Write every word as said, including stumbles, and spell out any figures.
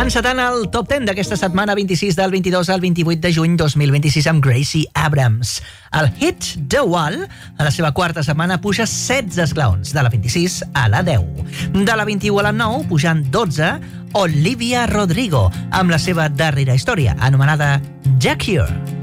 Encetant el top deu d'aquesta setmana, vint-i-sis del vint-i-dos al vint-i-vuit de juny dos mil vint-i-sis, amb Gracie Abrams. El hit The Wall, a la seva quarta setmana, puja setze esglaons, de la vint-i-sis a la deu. De la vint-i-u a la nou, pujant dotze, Olivia Rodrigo, amb la seva darrera història, anomenada Jack Here.